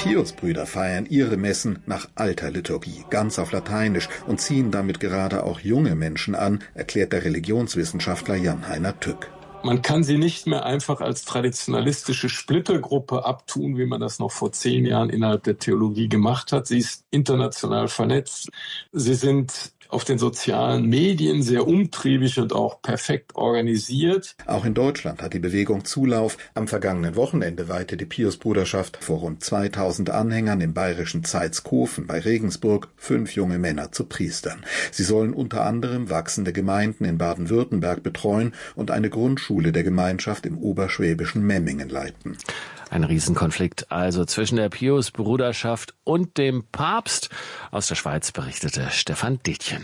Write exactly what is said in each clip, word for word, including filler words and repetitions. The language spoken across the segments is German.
Pius-Brüder feiern ihre Messen nach alter Liturgie, ganz auf Lateinisch und ziehen damit gerade auch junge Menschen an, erklärt der Religionswissenschaftler Jan-Heiner Tück. Man kann sie nicht mehr einfach als traditionalistische Splittergruppe abtun, wie man das noch vor zehn Jahren innerhalb der Theologie gemacht hat. Sie ist international vernetzt. Sie sind auf den sozialen Medien sehr umtriebig und auch perfekt organisiert. Auch in Deutschland hat die Bewegung Zulauf. Am vergangenen Wochenende weihte die Pius-Bruderschaft vor rund zweitausend Anhängern im bayerischen Zeitskofen bei Regensburg fünf junge Männer zu Priestern. Sie sollen unter anderem wachsende Gemeinden in Baden-Württemberg betreuen und eine Grundschule der Gemeinschaft im oberschwäbischen Memmingen leiten. Ein Riesenkonflikt also zwischen der Pius-Bruderschaft und dem Papst. Aus der Schweiz berichtete Stefan Detjen.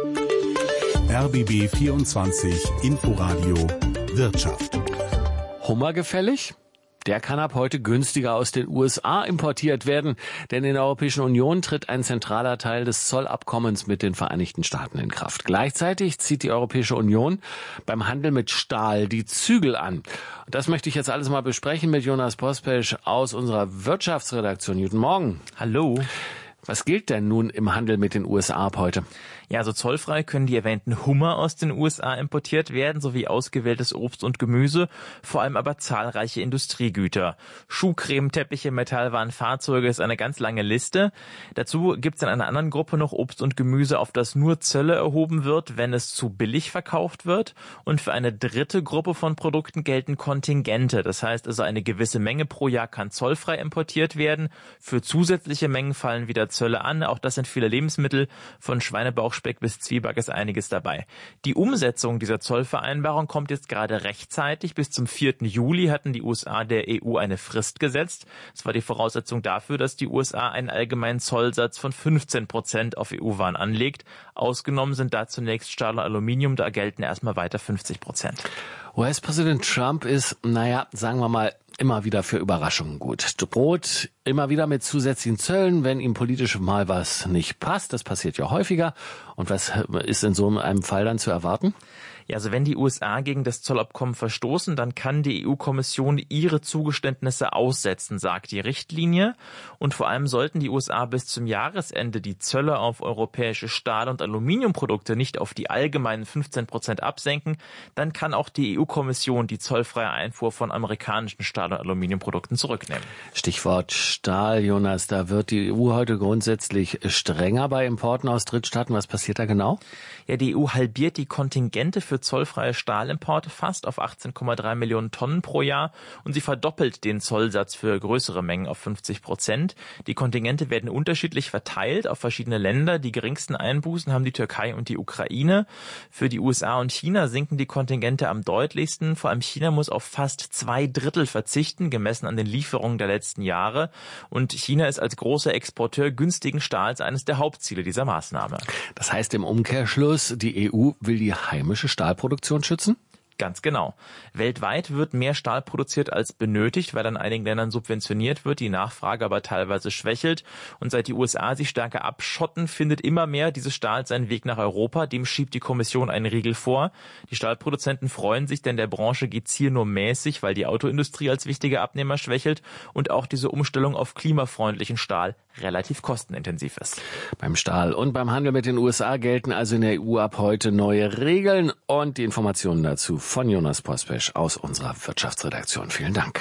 R B B vierundzwanzig Inforadio Wirtschaft. Hummer gefällig? Der kann ab heute günstiger aus den U S A importiert werden, denn in der Europäischen Union tritt ein zentraler Teil des Zollabkommens mit den Vereinigten Staaten in Kraft. Gleichzeitig zieht die Europäische Union beim Handel mit Stahl die Zügel an. Und das möchte ich jetzt alles mal besprechen mit Jonas Pospesch aus unserer Wirtschaftsredaktion. Guten Morgen. Hallo. Was gilt denn nun im Handel mit den U S A ab heute? Ja, also zollfrei können die erwähnten Hummer aus den U S A importiert werden, sowie ausgewähltes Obst und Gemüse, vor allem aber zahlreiche Industriegüter. Schuhcreme, Teppiche, Metallwaren, Fahrzeuge ist eine ganz lange Liste. Dazu gibt es in einer anderen Gruppe noch Obst und Gemüse, auf das nur Zölle erhoben wird, wenn es zu billig verkauft wird. Und für eine dritte Gruppe von Produkten gelten Kontingente. Das heißt also, eine gewisse Menge pro Jahr kann zollfrei importiert werden. Für zusätzliche Mengen fallen wieder Zölle an. Auch das sind viele Lebensmittel, von Schweinebauchspeck bis Zwieback ist einiges dabei. Die Umsetzung dieser Zollvereinbarung kommt jetzt gerade rechtzeitig. Bis zum vierten Juli hatten die U S A der E U eine Frist gesetzt. Das war die Voraussetzung dafür, dass die U S A einen allgemeinen Zollsatz von fünfzehn Prozent auf E U-Waren anlegt. Ausgenommen sind da zunächst Stahl und Aluminium, da gelten erstmal weiter fünfzig Prozent. U S-Präsident Trump ist, naja, sagen wir mal, immer wieder für Überraschungen gut. Droht immer wieder mit zusätzlichen Zöllen, wenn ihm politisch mal was nicht passt. Das passiert ja häufiger. Und was ist in so einem Fall dann zu erwarten? Ja, also wenn die U S A gegen das Zollabkommen verstoßen, dann kann die E U-Kommission ihre Zugeständnisse aussetzen, sagt die Richtlinie. Und vor allem sollten die U S A bis zum Jahresende die Zölle auf europäische Stahl- und Aluminiumprodukte nicht auf die allgemeinen fünfzehn Prozent absenken, dann kann auch die E U-Kommission die zollfreie Einfuhr von amerikanischen Stahl- und Aluminiumprodukten zurücknehmen. Stichwort Stahl, Jonas, da wird die E U heute grundsätzlich strenger bei Importen aus Drittstaaten. Was passiert da genau? Ja, die E U halbiert die Kontingente für zollfreie Stahlimporte fast auf achtzehn Komma drei Millionen Tonnen pro Jahr und sie verdoppelt den Zollsatz für größere Mengen auf fünfzig Prozent. Die Kontingente werden unterschiedlich verteilt auf verschiedene Länder. Die geringsten Einbußen haben die Türkei und die Ukraine. Für die U S A und China sinken die Kontingente am deutlichsten. Vor allem China muss auf fast zwei Drittel verzichten, gemessen an den Lieferungen der letzten Jahre. Und China ist als großer Exporteur günstigen Stahls eines der Hauptziele dieser Maßnahme. Das heißt im Umkehrschluss, die E U will die heimische Stahlproduktion schützen? Ganz genau. Weltweit wird mehr Stahl produziert als benötigt, weil an einigen Ländern subventioniert wird, die Nachfrage aber teilweise schwächelt. Und seit die U S A sich stärker abschotten, findet immer mehr dieses Stahl seinen Weg nach Europa. Dem schiebt die Kommission einen Riegel vor. Die Stahlproduzenten freuen sich, denn der Branche geht's hier nur mäßig, weil die Autoindustrie als wichtiger Abnehmer schwächelt und auch diese Umstellung auf klimafreundlichen Stahl relativ kostenintensiv ist. Beim Stahl und beim Handel mit den U S A gelten also in der E U ab heute neue Regeln und die Informationen dazu von Jonas Pospesch aus unserer Wirtschaftsredaktion. Vielen Dank.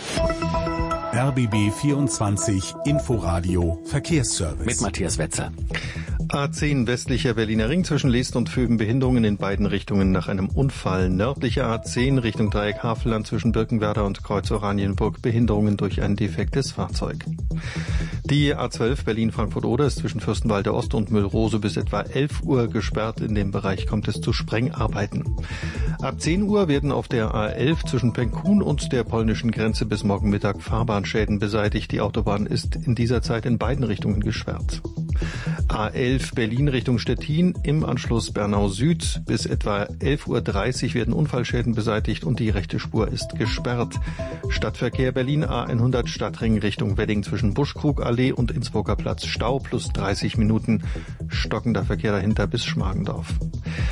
R B B vierundzwanzig Inforadio Verkehrsservice. Mit Matthias Wetzel. A zehn westlicher Berliner Ring zwischen Leest und Vöben Behinderungen in beiden Richtungen nach einem Unfall. Nördliche A zehn Richtung Dreieck Havelland zwischen Birkenwerder und Kreuz Oranienburg Behinderungen durch ein defektes Fahrzeug. Die A zwölf Berlin-Frankfurt-Oder ist zwischen Fürstenwalde Ost und Müllrose bis etwa elf Uhr gesperrt. In dem Bereich kommt es zu Sprengarbeiten. Ab zehn Uhr werden auf der A elf zwischen Penkun und der polnischen Grenze bis morgen Mittag Fahrbahnschäden beseitigt. Die Autobahn ist in dieser Zeit in beiden Richtungen gesperrt. A elf Berlin Richtung Stettin im Anschluss Bernau Süd. Bis etwa elf Uhr dreißig werden Unfallschäden beseitigt und die rechte Spur ist gesperrt. Stadtverkehr Berlin A hundert Stadtring Richtung Wedding zwischen Buschkrugallee und Innsbrucker Platz Stau plus dreißig Minuten. Stockender Verkehr dahinter bis Schmargendorf.